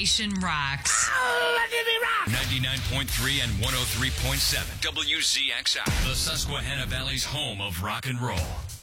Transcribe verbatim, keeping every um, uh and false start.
nation rocks. Oh, let me rock! ninety-nine point three and one oh three point seven W Z X R, the Susquehanna Valley's home of rock and roll.